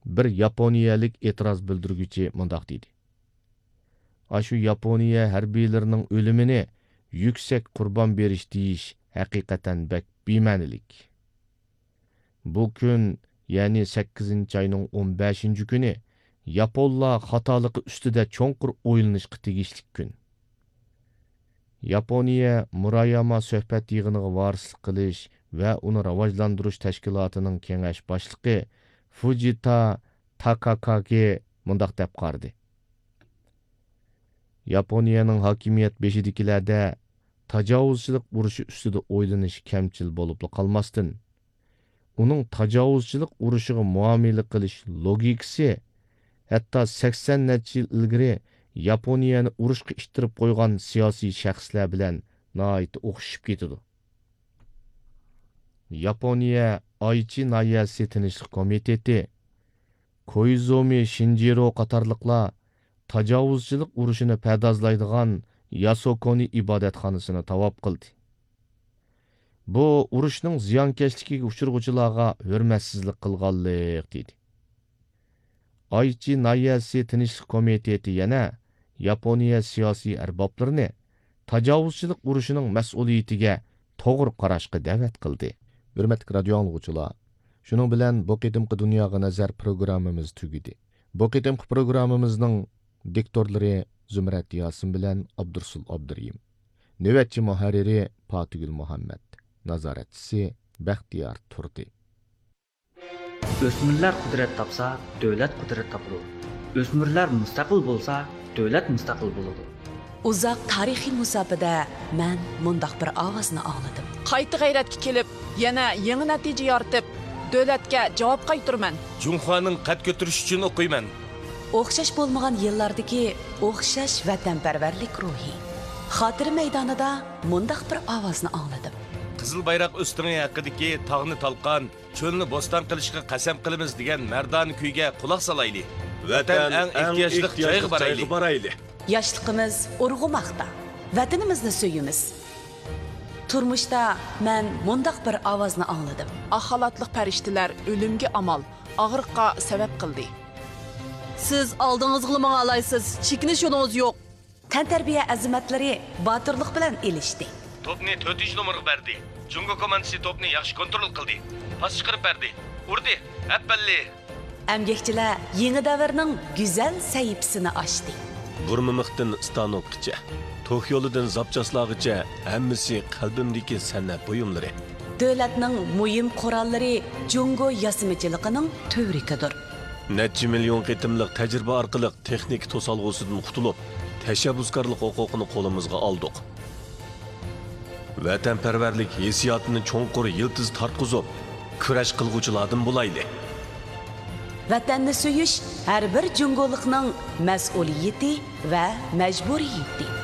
bir Yaponiyalik e'tiroz bildirgüchi mundaq dedi. Aşu Yaponiya harbiylarının ölümini yüksek qurban berish deyish haqiqatan bek bema'nilik. Bu kun, yani 8 ayning 15 kuni, Yaponlar xatolıqı ustida cho'nqur o'ylanishga tegishli kun. Yaponiya Murayama suhbat yig'iniga varislik qilish va uni rivojlantirish tashkilotining kengash boshlig'i Fujita Takakage mundaq deb qardi. Yaponiyaning hokimiyat beshidikilarda tajovuzchilik urushi ustida o'ylanish kamchil bo'lib qolmasdan, uning tajovuzchilik urushiga muomala qilish logikasi hatto 80 necha yil ilgari Yaponiyani urushga ishtirib qo'ygan siyosiy shaxslar bilan nihoyat o'xshashib ketadi. Yaponiya Aichi Nayasi Tinchlik komiteti, Koizumi Shinjiro qatorliqlar tajovuzchilik urushini pardozlaydigan Yasokoni ibodatxonasini tavob qildi. Bu urushning ziyonkashligiga uchirg'uvchilarga hurmatsizlik qilganlik dedi. Aichi Nayasi Tinchlik komiteti yana Yaponiya siyosiy arboblarini tajovuzchilik urushining mas'uliyatiga to'g'ri qarashga da'vat qildi. Hurmatli radio anglag'uchilar, shuning bilan bu qitimqi dunyoga nazar programmamiz tugadi. Bu qitimqi programmamizning diktorlari Zumrat Yasin bilan Abdursul Abduriyim. Navbatchi muharriri Fatugul Muhammad. Nazoratchisi Baxtiyor Turdi. O'smirlar qudrat topsa, davlat qudrat topadi. O'smirlar mustaqil bo'lsa, davlat mustaqil bo'ladi. Uzoq tarixiy musofada men mundaq bir ovozni angladim. Qayta g'ayratga kelib, yana yangi natija yoritib, davlatga javob qaytiraman. Junxoning qad ko'tarish uchun o'qiyman. O'xshash bo'lmagan yillardagi o'xshash vatanparvarlik ruhi. Xotira maydonida mundaq bir ovozni angladim. Qizil bayroq ustungi haqidagi tog'ni talqon, cho'lni bo'ston qilishga qasam qilamiz degan mardon kuyga quloq solayli. Vatan eng ehtiyojli joyga borayli. Yoshligimiz urg'umoqda. Vatanimizni suyimiz. Turmushda men mundaq bir ovozni angladim. Axalatliq farishtalar o'limga amal, og'riqqa sabab qildi. Siz oldingizga manga alaysiz, chekinish yo'lingiz yo'q. Tantarbiya azimatlari botirlik bilan elishdi. Topni 4-nomerga berdi. Jungo komandasi topni yaxshi kontrol qildi. Pas chiqarib berdi. Urdi. Appalli. Amgakchilar yangi davrning go'zal sahifasini ochdi. Burmimiqdan Stanokgacha, Tokyolidan Zapchaslag'icha hammasi qalbimdagi san'at buyumlari. Davlatning muhim qurollari Jungo yasimichiligining tövrikidir. Necha million qitimliq tajriba orqali texnik to'solg'usidan qutulib, tashabbuskorlik huquqini qo'limizga oldik. Vatanparvarlik hissiyotini cho'nqur yildiz tartqizib, kurash qilguvchilardan bo'layli. Vatanni suyish har bir jungolikning mas'uliyati va majburiyati.